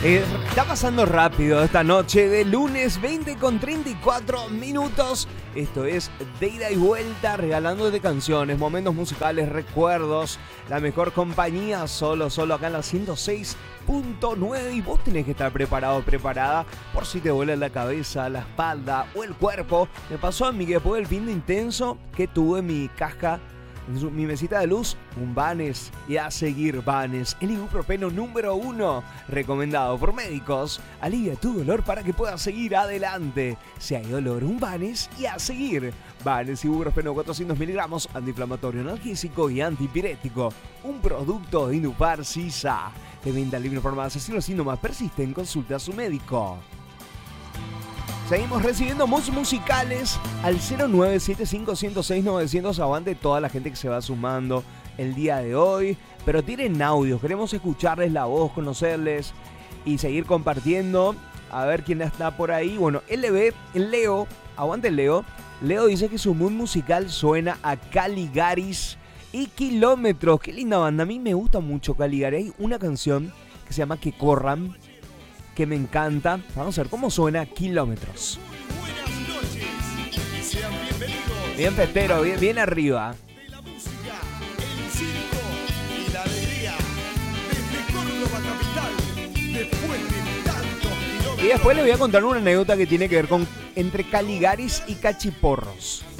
Está pasando rápido esta noche de lunes 20:34. Esto es de ida y vuelta, regalándote canciones, momentos musicales, recuerdos, la mejor compañía, solo acá en la 106.9. Y vos tenés que estar preparado, preparada, por si te duele la cabeza, la espalda o el cuerpo. Me pasó a mí que después del fin de intenso que tuve en mi caja, en mi mesita de luz, un Vans, y a seguir Vans, el ibuprofeno número 1, recomendado por médicos. Alivia tu dolor para que puedas seguir adelante. Si hay dolor, un Vans y a seguir. Vans, ibuprofeno 400 miligramos, antiinflamatorio, analgésico y antipirético. Un producto de Indupar Sisa. De venta libre en farmacia. Si los síntomas persisten, consulta a su médico. Seguimos recibiendo musicales al 0975106-900. Aguante toda la gente que se va sumando el día de hoy. Pero tienen audios, queremos escucharles la voz, conocerles y seguir compartiendo. A ver quién está por ahí. Bueno, Leo, aguante Leo. Leo dice que su mood musical suena a Caligaris y Kilómetros. Qué linda banda, a mí me gusta mucho Caligaris. Hay una canción que se llama Que Corran, que me encanta. Vamos a ver cómo suena Kilómetros. Buenas noches y sean bienvenidos. Bien festero, bien arriba. De la música, el circo y la alegría. Desde Córdoba capital, después de tantos kilómetros. Y después les voy a contar una anécdota que tiene que ver con entre Caligaris y Cachiporros.